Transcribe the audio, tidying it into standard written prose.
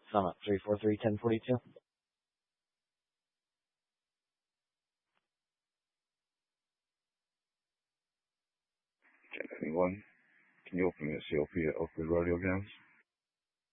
Sum up 343-1042. Anyone? Can you open me a CLP at Oakwood Rodeo Grounds?